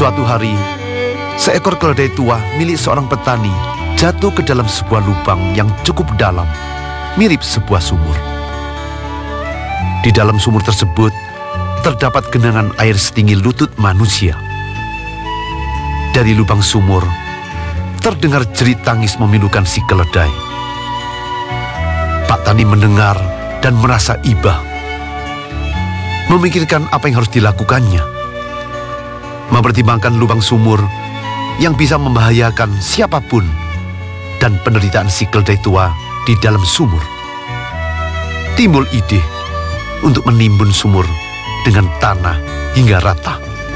Suatu hari, seekor keledai tua milik seorang petani jatuh ke dalam sebuah lubang yang cukup dalam, mirip sebuah sumur. Di dalam sumur tersebut, terdapat genangan air setinggi lutut manusia. Dari lubang sumur, terdengar jerit tangis memilukan si keledai. Pak Tani mendengar dan merasa iba, memikirkan apa yang harus dilakukannya. Mempertimbangkan lubang sumur yang bisa membahayakan siapapun dan penderitaan si keledai tua di dalam sumur. Timbul ide untuk menimbun sumur dengan tanah hingga rata.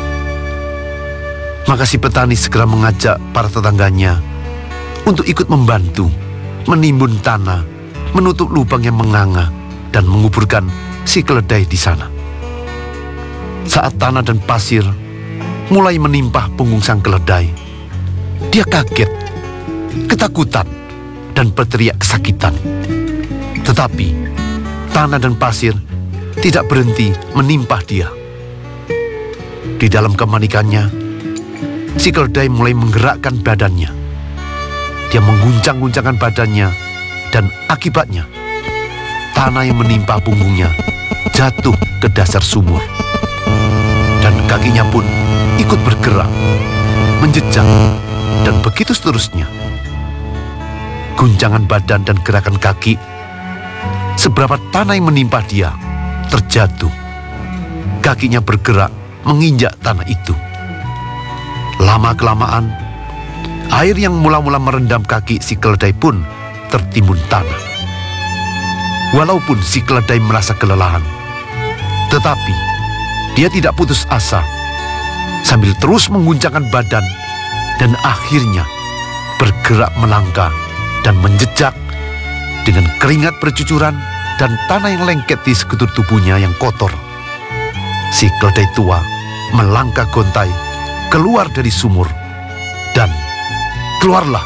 Maka si petani segera mengajak para tetangganya untuk ikut membantu menimbun tanah, menutup lubang yang menganga dan menguburkan si keledai di sana. Saat tanah dan pasir mulai menimpah punggung sang keledai, dia kaget, ketakutan, dan berteriak kesakitan. Tetapi tanah dan pasir tidak berhenti menimpah dia. Di dalam kepanikannya, si keledai mulai menggerakkan badannya. Dia mengguncang-guncangkan badannya, dan akibatnya tanah yang menimpa punggungnya jatuh ke dasar sumur. Dan kakinya pun ikut bergerak, menjejak, dan begitu seterusnya. Guncangan badan dan gerakan kaki, seberapa tanah yang menimpa dia terjatuh. Kakinya bergerak menginjak tanah itu. Lama-kelamaan, air yang mula-mula merendam kaki si keledai pun tertimbun tanah. Walaupun si keledai merasa kelelahan, tetapi dia tidak putus asa. Sambil terus mengguncangkan badan dan akhirnya bergerak melangkah dan menjejak dengan keringat bercucuran dan tanah yang lengket di sekujur tubuhnya yang kotor. Si keledai tua melangkah gontai keluar dari sumur dan keluarlah